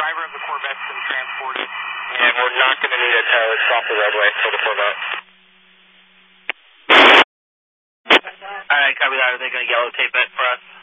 driver of the Corvette's been transported. And we're not going to need a tow. It's off the roadway for the Corvette. Alright, copy that. Are they going to yellow tape it for us?